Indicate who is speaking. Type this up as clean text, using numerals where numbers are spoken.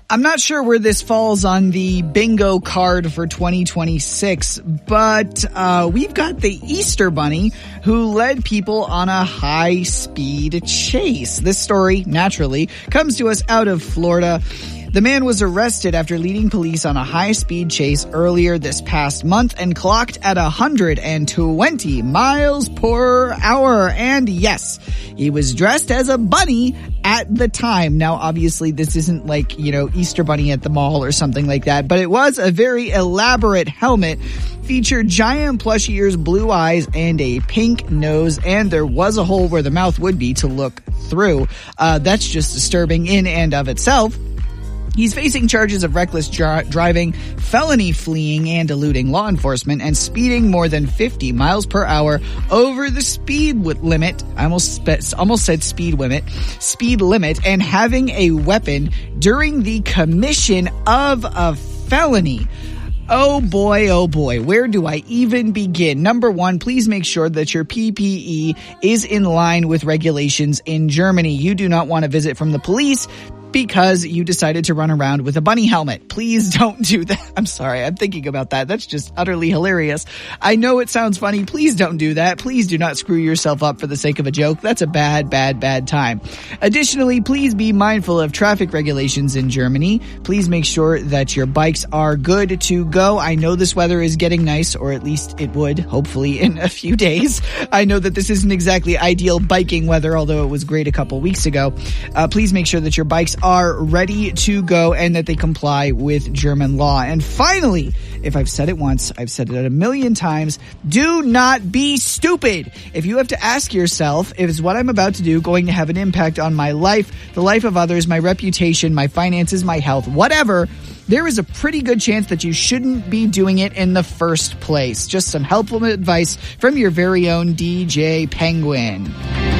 Speaker 1: I'm not sure where this falls on the bingo card for 2026, but we've got the Easter Bunny who led people on a high-speed chase. This story, naturally, comes to us out of Florida. The man was arrested after leading police on a high-speed chase earlier this past month and clocked at 120 miles per hour. And yes, he was dressed as a bunny at the time. Now, obviously, this isn't like, Easter Bunny at the mall or something like that, but it was a very elaborate helmet, featured giant plush ears, blue eyes, and a pink nose, and there was a hole where the mouth would be to look through. That's just disturbing in and of itself. He's facing charges of reckless driving, felony fleeing and eluding law enforcement, and speeding more than 50 miles per hour over the speed limit. I almost said speed limit, and having a weapon during the commission of a felony. Oh boy, where do I even begin? Number one, please make sure that your PPE is in line with regulations in Germany. You do not want to visit from the police because you decided to run around with a bunny helmet. Please don't do that. I'm sorry, I'm thinking about that. That's just utterly hilarious. I know it sounds funny. Please don't do that. Please do not screw yourself up for the sake of a joke. That's a bad time. Additionally, please be mindful of traffic regulations in Germany. Please make sure that your bikes are good to go. I know this weather is getting nice, or at least it would, hopefully, in a few days. I know that this isn't exactly ideal biking weather, although it was great a couple weeks ago. Please make sure that your bikes are ready to go and that they comply with German law. And finally, if I've said it once, I've said it 1,000,000 times, do not be stupid. If you have to ask yourself, is what I'm about to do going to have an impact on my life, the life of others, my reputation, my finances, my health, whatever, there is a pretty good chance that you shouldn't be doing it in the first place. Just some helpful advice from your very own DJ Penguin.